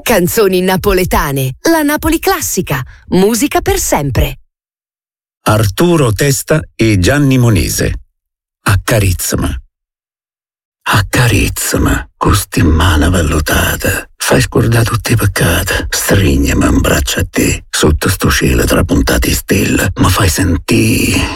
Canzoni napoletane, la Napoli classica, musica per sempre. Arturo Testa e Gianni Monese. Accarizzami. Accarizzami, con sti mano vellutata. Fai scordare tutti i peccati. Strignami un braccio a te. Sotto sto cielo trapuntati stelle. Ma fai sentire